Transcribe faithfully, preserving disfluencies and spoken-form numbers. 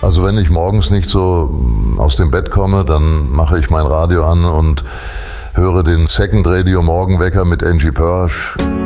Also wenn ich morgens nicht so aus dem Bett komme, dann mache ich mein Radio an und höre den Second Radio Morgenwecker mit Angie Pörsch.